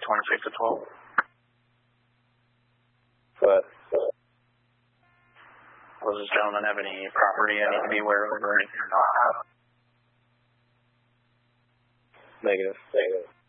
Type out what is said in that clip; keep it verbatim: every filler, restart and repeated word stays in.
twenty-six to twelve. But does this gentleman have any property I need to be aware of or anything or not? Negative. Negative.